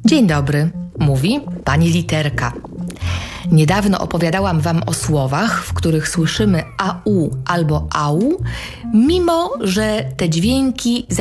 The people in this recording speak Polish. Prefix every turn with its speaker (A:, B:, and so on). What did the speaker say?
A: Dzień dobry, mówi pani literka. Niedawno opowiadałam wam o słowach, w których słyszymy AU albo AU, mimo że te dźwięki